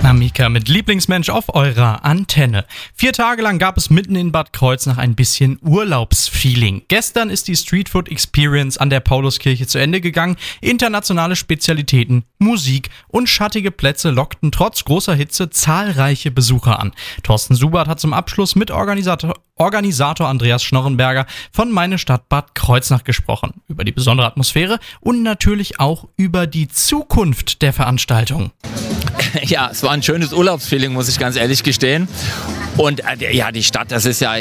Mika mit Lieblingsmensch auf eurer Antenne. 4 Tage lang gab es mitten in Bad Kreuznach ein bisschen Urlaubsfeeling. Gestern ist die Streetfood Experience an der Pauluskirche zu Ende gegangen. Internationale Spezialitäten, Musik und schattige Plätze lockten trotz großer Hitze zahlreiche Besucher an. Thorsten Subert hat zum Abschluss mit Organisator Andreas Schnorrenberger von Meine Stadt Bad Kreuznach gesprochen. Über die besondere Atmosphäre und natürlich auch über die Zukunft der Veranstaltung. Ja, es war ein schönes Urlaubsfeeling, muss ich ganz ehrlich gestehen. Und ja, die Stadt, das ist ja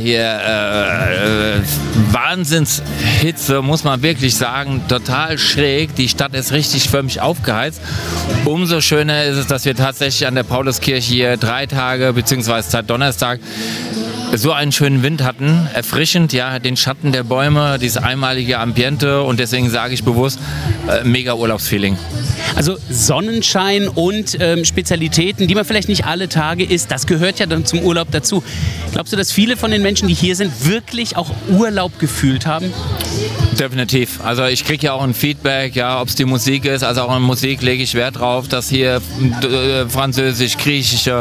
hier Wahnsinnshitze, muss man wirklich sagen, total schräg. Die Stadt ist richtig für mich aufgeheizt. Umso schöner ist es, dass wir tatsächlich an der Pauluskirche hier 3 Tage, beziehungsweise seit Donnerstag, so einen schönen Wind hatten, erfrischend, ja, den Schatten der Bäume, dieses einmalige Ambiente, und deswegen sage ich bewusst, mega Urlaubsfeeling. Also Sonnenschein und Spezialitäten, die man vielleicht nicht alle Tage isst, das gehört ja dann zum Urlaub dazu. Glaubst du, dass viele von den Menschen, die hier sind, wirklich auch Urlaub gefühlt haben? Definitiv. Also ich kriege ja auch ein Feedback, ja, ob es die Musik ist. Also auch an Musik lege ich Wert drauf, dass hier französisch, griechische,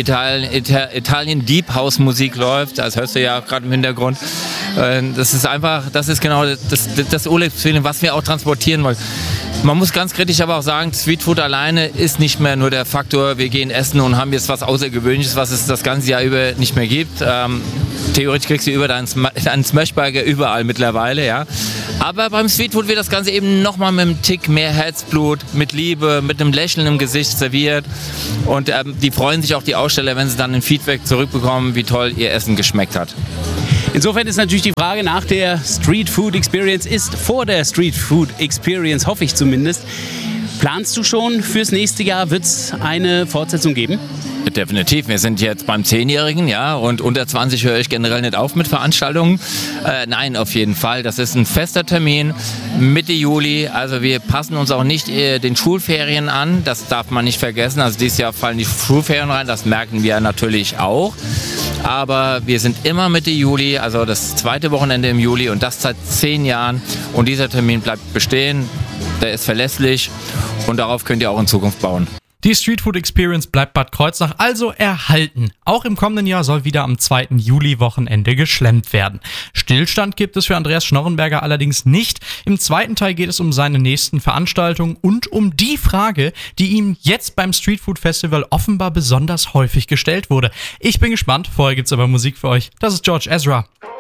Italien Deep House Musik läuft. Das hörst du ja auch gerade im Hintergrund. Das ist einfach, das ist genau das Urlaubsfeeling, was wir auch transportieren wollen. Man muss ganz kritisch aber auch sagen, Streetfood alleine ist nicht mehr nur der Faktor, wir gehen essen und haben jetzt was Außergewöhnliches, was es das ganze Jahr über nicht mehr gibt. Theoretisch kriegst du über deinen Smashburger überall mittlerweile, ja. Aber beim Streetfood wird das Ganze eben nochmal mit einem Tick mehr Herzblut, mit Liebe, mit einem Lächeln im Gesicht serviert. Und die freuen sich auch, die Aussteller, wenn sie dann ein Feedback zurückbekommen, wie toll ihr Essen geschmeckt hat. Insofern ist natürlich die Frage nach der Street Food Experience, ist vor der Street Food Experience, hoffe ich zumindest. Planst du schon fürs nächste Jahr? Wird es eine Fortsetzung geben? Definitiv. Wir sind jetzt beim 10-Jährigen, ja, und unter 20 höre ich generell nicht auf mit Veranstaltungen. Nein, auf jeden Fall. Das ist ein fester Termin, Mitte Juli. Also wir passen uns auch nicht den Schulferien an. Das darf man nicht vergessen. Also dieses Jahr fallen die Schulferien rein. Das merken wir natürlich auch. Aber wir sind immer Mitte Juli, also das 2. Wochenende im Juli, und das seit 10 Jahren. Und dieser Termin bleibt bestehen. Der ist verlässlich und darauf könnt ihr auch in Zukunft bauen. Die Streetfood Experience bleibt Bad Kreuznach also erhalten. Auch im kommenden Jahr soll wieder am 2. Juli-Wochenende geschlemmt werden. Stillstand gibt es für Andreas Schnorrenberger allerdings nicht. Im zweiten Teil geht es um seine nächsten Veranstaltungen und um die Frage, die ihm jetzt beim Streetfood Festival offenbar besonders häufig gestellt wurde. Ich bin gespannt. Vorher gibt's aber Musik für euch. Das ist George Ezra.